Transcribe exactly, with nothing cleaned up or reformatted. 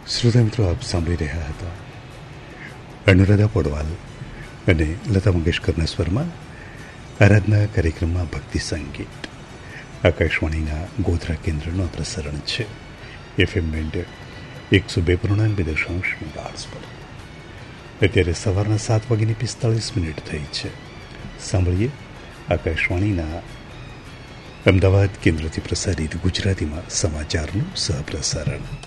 શ્રોતા મિત્રો, આપ સાંભળી રહ્યા હતા અનુરાધા પોડવાલ અને લતા મંગેશકરના સ્વરમાં આરાધના કાર્યક્રમમાં ભક્તિ સંગીત. આકાશવાણીના ગોધરા કેન્દ્રનું પ્રસારણ છે એફએમ બેન્ડ એકસો બે પૂર્ણાંક બે દશાંશ મેગાહર્ટ્ઝ પર. અત્યારે સવારના સાત વાગ્યાની પિસ્તાળીસ મિનિટ થઈ છે. સાંભળીએ આકાશવાણીના અમદાવાદ કેન્દ્રથી પ્રસારિત ગુજરાતીમાં સમાચારનું સહપ્રસારણ.